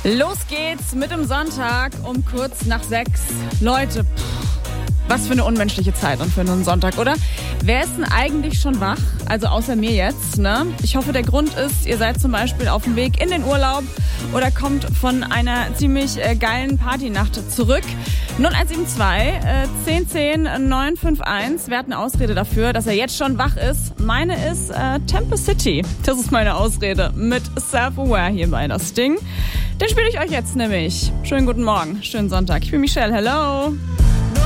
Los geht's mit dem Sonntag um kurz nach 6. Leute, was für eine unmenschliche Zeit und für einen Sonntag, oder? Wer ist denn eigentlich schon wach? Also außer mir jetzt, ne? Ich hoffe, der Grund ist, ihr seid zum Beispiel auf dem Weg in den Urlaub oder kommt von einer ziemlich geilen Partynacht zurück. 0172 1010 951. Wer hat eine Ausrede dafür, dass er jetzt schon wach ist? Meine ist Temple City. Das ist meine Ausrede mit Self-Aware hier bei das Ding. Den spiele ich euch jetzt nämlich. Schönen guten Morgen, schönen Sonntag. Ich bin Michelle, hello.